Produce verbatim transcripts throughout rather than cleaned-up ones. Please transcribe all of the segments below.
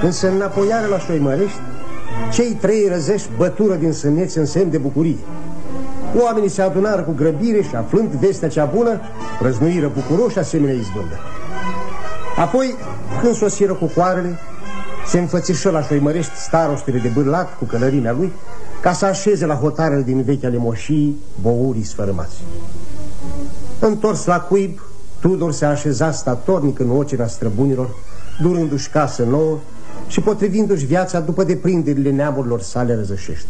Când se înapoiară la Șoimărești, cei trei răzești bătură din sâneți în semn de bucurie. Oamenii se adunară cu grăbire și, aflând vestea cea bună, prăznuiră bucuroși asemenea izbândă. Apoi, când sosiră cu coarele, se înfățișă la Șoimărești starostele de Bârlac cu călărimea lui, ca să așeze la hotarele din vechea moșii bourii sfărâmați. Întors la cuib, Tudor se așeza statornic în ocina străbunilor, durându-și casă nouă și potrivindu-și viața după deprinderile neamurilor sale răzășești.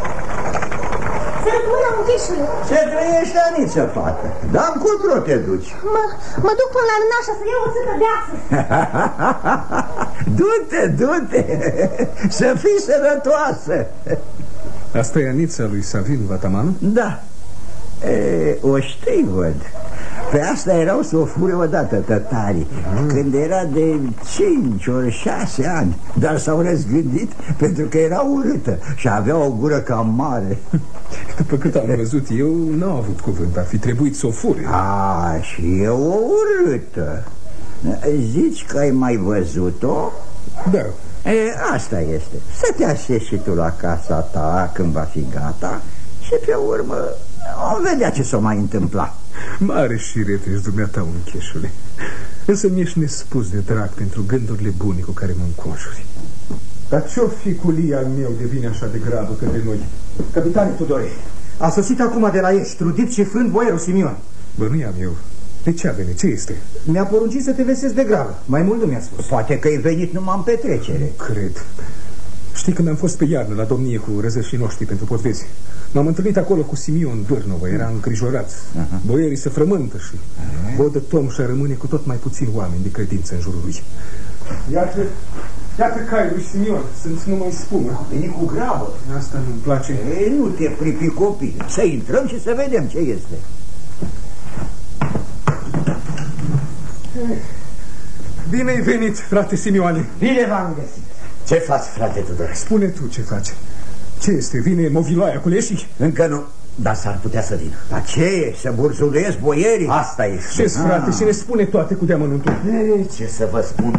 Ce trăiești, Aniță, fată? Dar încotro te duci? Mă, mă duc până la Nașa să iau o țâtă de asă. Du-te, du-te, să fii sănătoasă. Asta e Anița lui Savin, vatamanul? Da. E, o știi, văd. Pe asta erau să o fure odată tătarii, mm. când era de cinci ori șase ani. Dar s-au răzgândit pentru că era urâtă și avea o gură cam mare. După cât am văzut eu, n-au avut cuvânt. Ar fi trebuit să o fure. A, și e o urâtă. Zici că ai mai văzut-o? Da. E, asta este. Să te așezi și tu la casa ta când va fi gata și pe urmă o vedea ce s-o mai întâmpla. Mare șiret ești dumneata, uncheșule. Însă mi-ești nespus de drag pentru gândurile bune cu care mă înconjuri. Dar ce-o fi cu Lia al meu devine așa de grabă către noi? Capitane Tudore, a sosit acum de la Ești, trudit și frânt boierul Simion. Bă, nu i-am eu. De ce a venit? Ce este? Mi-a poruncit să te vesezi de grabă. Mai mult nu mi-a spus. Poate că ai venit numai în petrecere. Nu cred. Știi, când am fost pe iarnă la domnie cu răzășii noștri pentru potvezi, m-am întâlnit acolo cu Simion Bârnovă. Era îngrijorat. uh-huh. Boierii se frământă și uh-huh. Vodă Tomșa rămâne cu tot mai puțini oameni de credință în jurul lui. Iată, iată cai lui Simion. Sunt numai spumă. A venit cu grabă. Asta nu-mi place. Ei, nu te pripi, copil. Să intrăm și să vedem ce este. Bine ai venit, frate Simioane. Bine v-am găsit. Ce faci, frate Tudor? Spune tu ce faci. Ce este? Vine moviloaia cu leșii? Încă nu, dar s-ar putea să vină. Dar ce e? Să burzulesc boierii? Asta e. Ce-s, frate? Și ne spune toate cu deamănuntul. Ce să vă spun?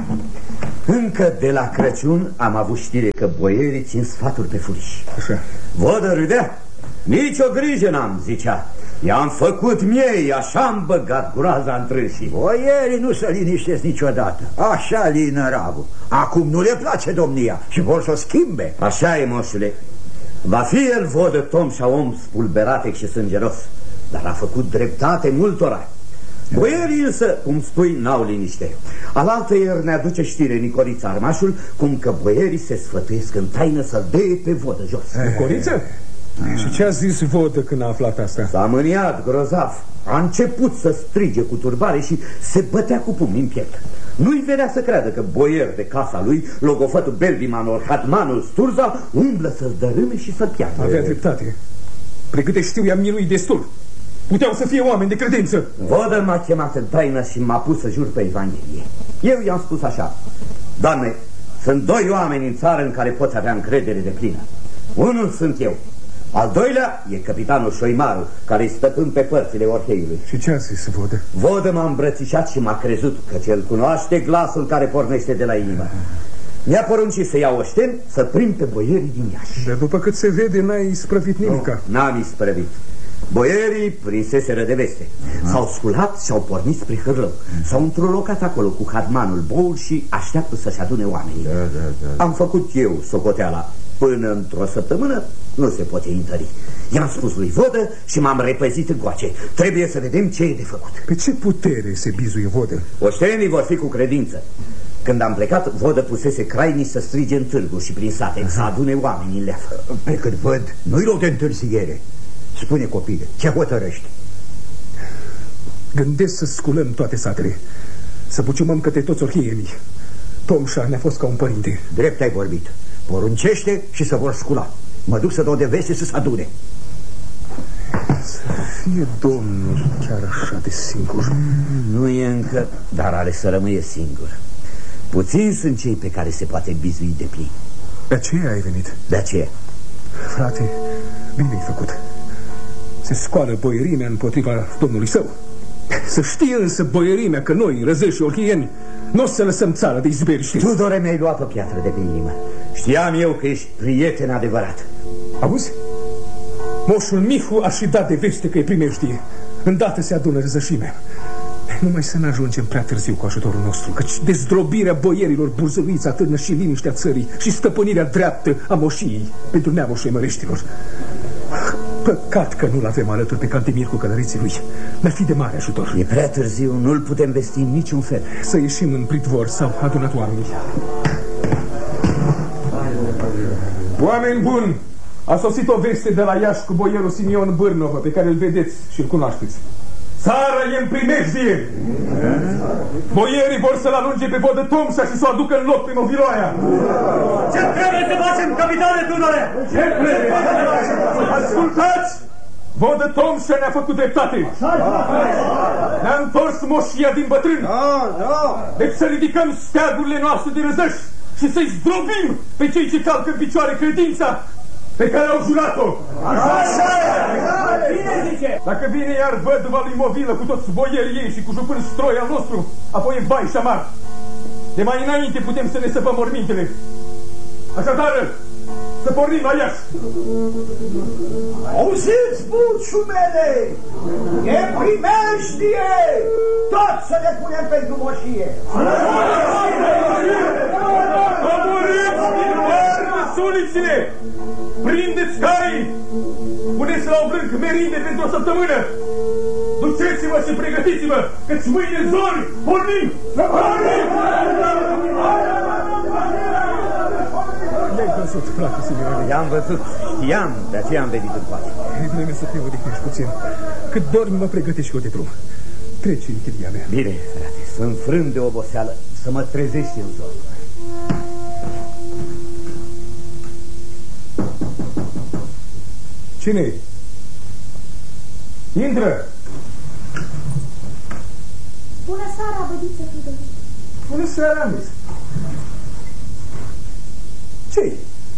Încă de la Crăciun am avut știre că boierii țin sfaturi pe furiș. Așa. Vodă râdea. Nici o grijă n-am, zicea. I-am făcut miei, așa-am băgat groaza în trânsii. Boierii nu se liniștesc niciodată. Așa lină ravul. Acum nu le place domnia și vor să o schimbe. Așa e, moșule. Va fi el vodă Tomșa om spulberatec și sângeros, dar a făcut dreptate multora. Boierii însă, cum spui, n-au liniște. Alaltă ieri ne aduce știre Nicorița Armașul, cum că boierii se sfătuiesc în taină să-l dee pe vodă jos. Nicoriță? Și ce a zis Vodă când a aflat asta? S-a mâniat grozav. A început să strige cu turbare și se bătea cu pumni în piept. Nu-i venea să creadă că boier de casa lui, logofătul Belbimanul, Hatmanul Sturza, umblă să-l dărâme și să-l piardă. Avea dreptate. Pe câte știu, i-am miluit destul. Puteau să fie oameni de credință. Vodă m-a chemat în taină și m-a pus să jur pe Evanghelie. Eu i-am spus așa: Doamne, sunt doi oameni în țară în care poți avea încredere de plină. Unul sunt eu. Al doilea e capitanul Șoimaru, care-i stăpân pe părțile Orheiului. Și ce a zis Vodă? Vodă m-a îmbrățișat și m-a crezut, căci el cunoaște glasul care pornește de la inimă. Mi-a poruncit să iau oșten, să prind pe boierii din Iași. Dar după cât se vede, n-ai isprăvit nimica. Nu, n-am isprăvit. Boierii prinseseră de veste. S-au sculat și au pornit spre Hârlău. S-au întrulocat acolo cu Hatmanul Boul și așteaptă să-și adune oamenii. Da, da, da. Am făcut eu socoteala. Până într-o săptămână nu se poate întări. I-am spus lui Vodă și m-am repezit încoace. Trebuie să vedem ce e de făcut. Pe ce putere se bizuie Vodă? Oștenii vor fi cu credință. Când am plecat, Vodă pusese crainii să strige în târgu și prin sate, să adune oamenii în leafă. Pe cât văd, nu-i loc de întârziere. Spune, copile, ce hotărăști? Gândesc să sculăm toate satele, să puciumăm către toți orhienii. Tomșa ne-a fost ca un părinte. Drept ai vorbit. Poruncește și să vor scula. Mă duc să dau de veste să se adune. Să fie Domnul chiar așa de singur. Nu e încă, dar are să rămâie singur. Puțini sunt cei pe care se poate bizui de plin. De aceea ai venit? De aceea. Frate, bine ai făcut. Se scoală boierimea împotriva domnului său. Să știe însă boierimea că noi, răzăși și orhieni, nu o să lăsăm țara de izberiște. Tudore, mi-ai luat o piatră de pe inimă. Știam eu că ești prieten adevărat. Auzi? Moșul Mihu a și dat de veste că e primejdie. Îndată se adună răzășimea. Numai să n-ajungem prea târziu cu ajutorul nostru, căci dezdrobirea boierilor burzăluiți atârnă și liniștea țării și stăpânirea dreaptă a moșiei pentru neamoșii măreștilor. Păcat că nu-l avem alături pe Cantemir cu călăreții lui. Ne-ar fi de mare ajutor. E prea târziu, nu-l putem vesti în niciun fel. Să ieșim în pridvor sau adunat oamenii. Oameni buni, a sosit o veste de la Iași cu boierul Simion Bârnovă, pe care îl vedeți și îl cunoașteți. Țara e în primejdie. Boierii vor să-l alunge pe Vodă Tomșa și să o aducă în loc pe Noviloaia. Ce trebuie să facem, capitane Tudore? Ce trebuie? Ascultați! Vodă Tomșa ne-a făcut dreptate. Ne-a întors moșia din bătrân. Deci să ridicăm steagurile noastre de răzăși și să-i zdrobim pe cei ce calcă în picioare credința pe care au jurat-o. Așa! Bine zice! Dacă vine iar văduva lui Movilă cu toți boierii ei și cu jupân stroi al nostru, apoi e vai și amar. De mai înainte putem să ne săpăm mormintele. Așadar, să pornim la Iași. Auziți, bulciumele! E primejdie! Tot să ne punem pentru moșie! Coborâți din oară ulițile! Prindeți caii! Puneți la oblânc merinde pentru o săptămână! Duceți-vă și pregătiți-vă, căci mâine zori pornim! Să pornim! I-ai văzut, frate Simeone? I-am văzut, știam, de aceea am venit în față. E vreme să te odihnești puțin. Cât dormi, mă pregătești eu de drum. Treci în chiria mea. Bine, frate, sunt frân de oboseală, să mă trezești în zor. Cine-i? Intră! Bună seara, bădiță Tudore. Bună seara, Anis. Ce-i?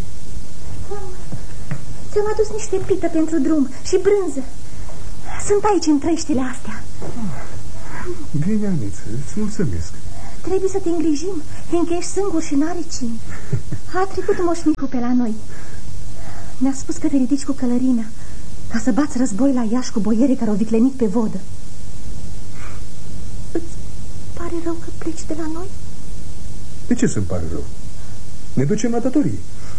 Ți-am adus niște pită pentru drum și brânză. Sunt aici în treștile astea. Bine, Aniță, îți mulțumesc. Trebuie să te îngrijim, fiindcă ești singur și n-are cine. A trecut moșnicul pe la noi. Ne-a spus că te ridici cu călărimea ca să bați război la Iași cu boierii care au viclenit pe vodă. Îți pare rău că pleci de la noi? De ce să-mi pare rău? Ne ducem la datorie.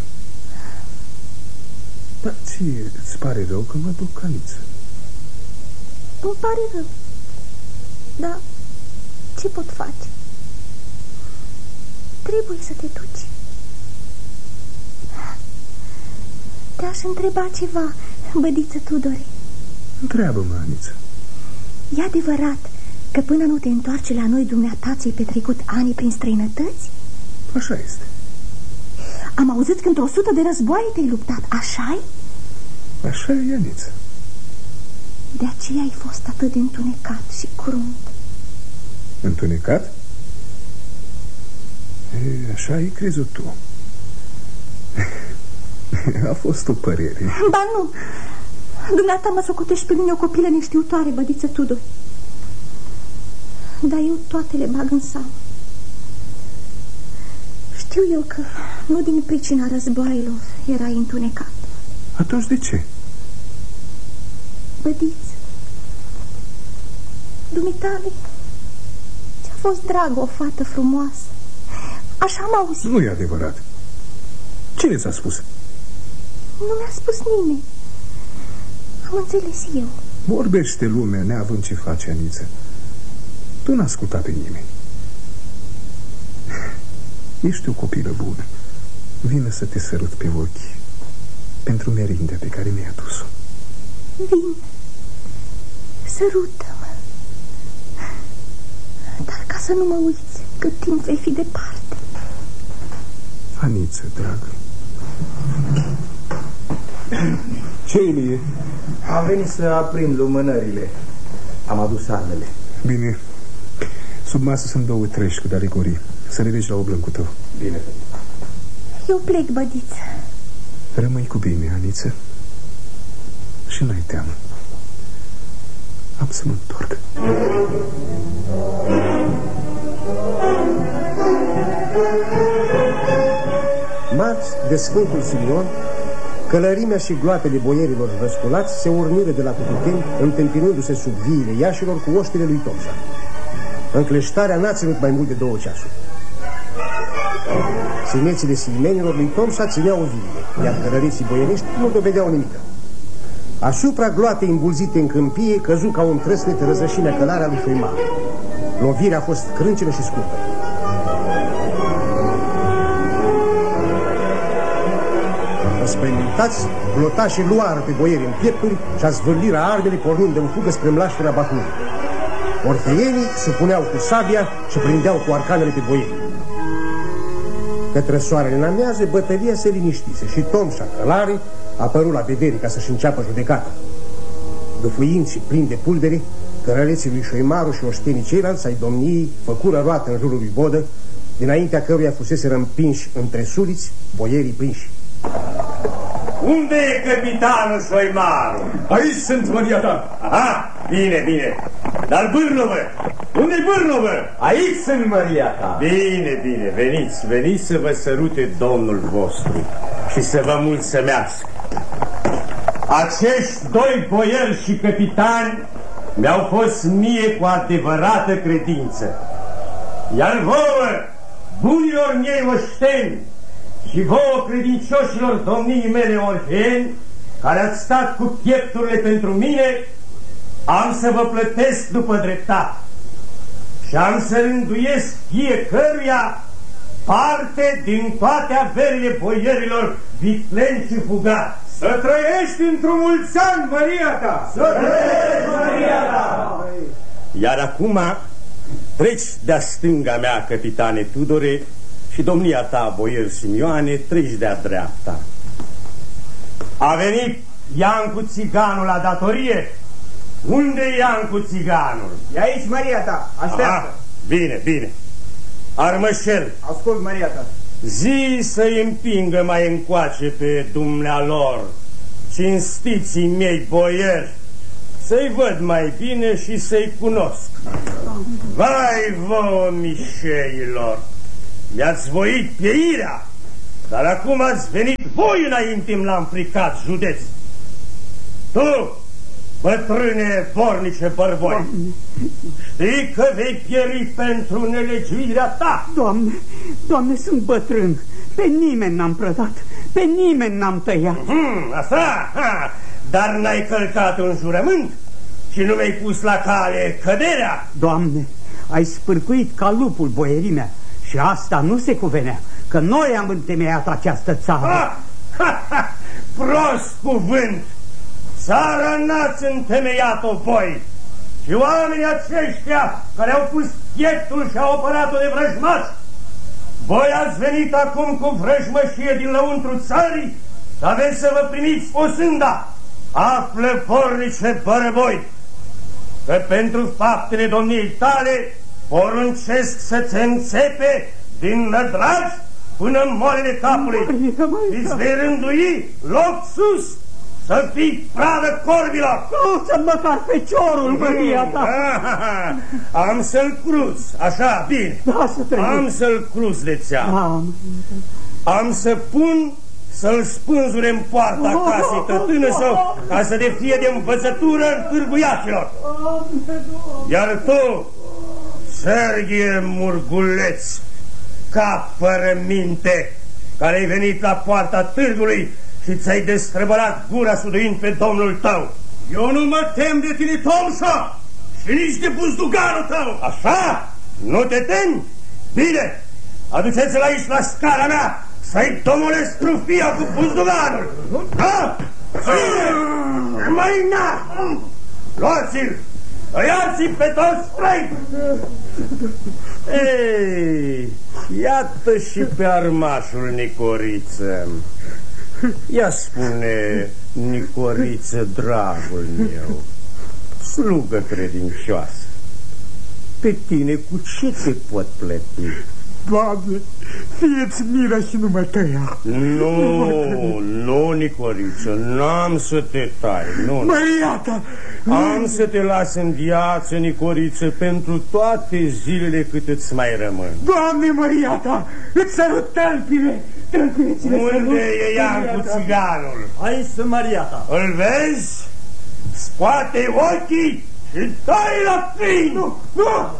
Dar ție îți pare rău că mă duc, Aniță? Îmi pare rău. Dar ce pot face? Trebuie să te duci. Te-aș întreba ceva, bădiță Tudore. Întreabă-mă, Aniță. E adevărat că până nu te întoarce la noi, dumneata ți-ai petrecut ani prin străinătăți? Așa este. Am auzit că într-o sută de războaie te-ai luptat, așa-i? Așa e, Aniță. De aceea ai fost atât de întunecat și crunt. Întunecat? E, așa ai crezut tu. A fost o părere. Ba nu. Dumneata mă socotești pe mine o copilă neștiutoare, bădiță Tudor. Dar eu toate le bag în seamă. Știu eu că nu din pricina războaielor erai întunecat. Atunci de ce? Bădiță, dumitale, ți-a fost dragă o fată frumoasă. Așa am auzit. Nu e adevărat. Cine ți-a spus? Nu mi-a spus nimeni. Am înțeles eu. Vorbește lumea neavând ce face, Aniță. Tu n-ai ascultat pe nimeni. Ești o copilă bună. Vine să te sărut pe ochi pentru merindea pe care mi-ai adus-o. Vin. Sărută-mă. Dar ca să nu mă uiți cât timp vei fi departe. Aniță, dragă. Ce-i? Am venit să aprind lumânările. Am adus armele. Bine. Sub masă sunt două trești cu dalegorii. Să le vezi la oblâncul tău. Bine. Eu plec, bădiță. Rămâi cu bine, Aniță. Și n-ai teamă. Am să mă întorc. Marți de Sfântul Simion, călărimea și gloatele boierilor răsculați se urniră de la Tututeni, întâmpinându-se sub viile iașilor cu oștile lui Tomșa. Încleștarea n-a ținut mai mult de două ceasuri. Sinețile simenilor lui Tomșa țineau viile, iar călăriții boierești nu dovedeau nimic. Asupra gloatei îmbulzite în câmpie căzu ca un trăsnet răzășimea călarea lui Șoimar. Lovirea a fost crâncenă și scurtă. Spăimântați, glotașii luară pe boieri în piepturi și-a zvârliră armele pornind în fugă spre mlașterea Bahului. Orfeienii se puneau cu sabia și prindeau cu arcanele pe boieri. Către soarele în amiază, bătălia se liniștise și Tomșa, călare, a apărut la vedere ca să-și înceapă judecata. Dufuind și plin de pulbere, cărăreții lui Șoimaru și oștenii ceilalți ai domniei făcură roată în jurul lui Bodă, dinaintea căruia fuseseră împinși între suliți boierii prinși. Unde e capitanul Șoimaru? Aici sunt, măria ta. Aha, bine, bine. Dar Bârnovă, unde-i Bârnovă? Aici sunt, măria ta. Bine, bine, veniți, veniți să vă sărute Domnul vostru și să vă mulțumească. Acești doi boieri și capitani mi-au fost mie cu adevărată credință. Iar vouă, bunilor miei oșteni, și vouă, credincioșilor domnii mele orfeni, care ați stat cu piepturile pentru mine, am să vă plătesc după dreptate și am să rânduiesc fiecăruia parte din toate averile boierilor vicleni și fugați. Să trăiești într-un mulți ani, măria ta! Să trăiești, măria ta! Iar acum treci de-a stânga mea, capitane Tudore, și domnia ta, boier Simioane, treci de-a dreapta. A venit Iancu Țiganul la datorie? Unde e Iancu Țiganul? E aici, măria ta, așteaptă. Aha, bine, bine. Armășel, ascult, măria ta. Zi să-i împingă mai încoace pe dumnealor, cinstiții mei boieri, să-i văd mai bine și să-i cunosc. Vai vouă, mișeilor! Mi-ați voit pieirea, dar acum ați venit voi înainte l-am fricat județ. Tu, bătrâne vornice bărboi, știi că vei pieri pentru nelegiuirea ta. Doamne, Doamne, sunt bătrân, pe nimeni n-am prădat, pe nimeni n-am tăiat. Hmm, asta? Ha. Dar n-ai călcat un jurământ și nu mi-ai pus la cale căderea? Doamne, ai spârcuit ca lupul boierimea. Și asta nu se cuvenea, că noi am întemeiat această țară. Ha, ha, ha, prost cuvânt! Țara n-ați întemeiat-o voi! Și oamenii aceștia care au pus pieptul și au apărat-o de vrăjmași, voi ați venit acum cu vrăjmășie din lăuntru țării și aveți să vă primiți o sânda. Află, vornice bărăboi, că pentru faptele domniei tale poruncesc să te înțepe din nădragi până în moarele capului. Îți vei rândui loc sus să fii pradă corbilor. Nu să măcar feciorul, măria ta. Am să-l cruz, așa, bine. Da, să Am să-l cruz de țeamă. Am să pun să-l spânzure în poarta casei tătână sau ca să ne fie de învățătură în cârguiașilor. Iar tu, Serghie Murguleț, cap fără minte, care ai venit la poarta târgului și ți-ai destrăbălat gura suduind pe domnul tău. Eu nu mă tem de tine, Tomșa, și nici de buzduganul tău. Așa? Nu te temi? Bine, aduceți-l aici la scara mea să-i domolesc trufia cu buzduganul. Da? Bine! Mai na! Luați-l! Tăiați-i pe toți trei! Ei, iată și pe armașul Nicoriță. Ia spune, Nicoriță, dragul meu, slugă credincioasă, pe tine cu ce te pot plăti? Doamne, fie-ți mila și nu mă tăia. Nu, nu, Nicoriță, n-am să te tai. Nu, Maria ta! Am să te las în viață, Nicoriță, pentru toate zilele cât îți mai rămân. Doamne, Maria ta, îți sărut tălpile. Unde e Ian cu țiganul? Aici sunt, Maria ta. Îl vezi? Scoate ochii și dai la prin! Nu, nu!